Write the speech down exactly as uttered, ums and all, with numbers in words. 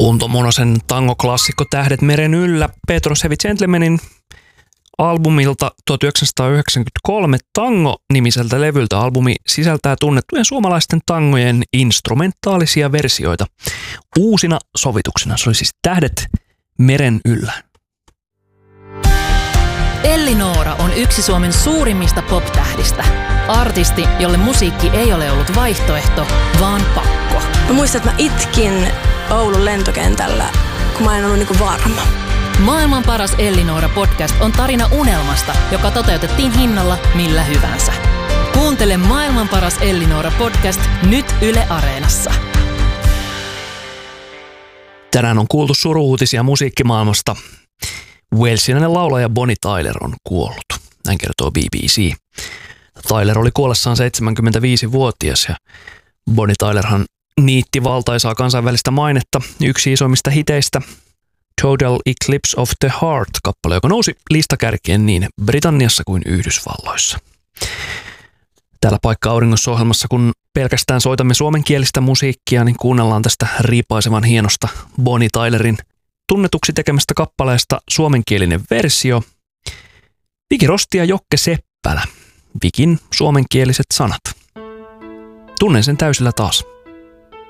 Unto Monosen tangoklassikko Tähdet meren yllä Petros Heavy Gentlemanin albumilta tuhatyhdeksänsataayhdeksänkymmentäkolme Tango-nimiseltä levyltä. Albumi sisältää tunnettujen suomalaisten tangojen instrumentaalisia versioita uusina sovituksina. Se oli siis Tähdet meren yllä. Elli Noora on yksi Suomen suurimmista pop-tähdistä. Artisti, jolle musiikki ei ole ollut vaihtoehto, vaan pakko. Mä muistan, että mä itkin Oulun lentokentällä, kun mä en ollut niinku varma. Maailman paras Elli Noora podcast on tarina unelmasta, joka toteutettiin hinnalla millä hyvänsä. Kuuntele Maailman paras Elli Noora podcast nyt Yle Areenassa. Tänään on kuultu suru-uutisia musiikkimaailmasta. Walesilainen laulaja Bonnie Tyler on kuollut. Näin kertoo B B C. Tyler oli kuollessaan seitsemänkymmentäviisivuotias ja Bonnie Tylerhan niitti valtaisaa kansainvälistä mainetta. Yksi isoimmista hiteistä, Total Eclipse of the Heart-kappale, joka nousi listakärkien niin Britanniassa kuin Yhdysvalloissa. Täällä Paikka auringossa -ohjelmassa, kun pelkästään soitamme suomenkielistä musiikkia, niin kuunnellaan tästä riipaisevan hienosta Bonnie Tylerin tunnetuksi tekemästä kappaleesta suomenkielinen versio. Viki Rosti ja Jokke Seppälä. Vikin suomenkieliset sanat. Tunnen sen täysillä taas.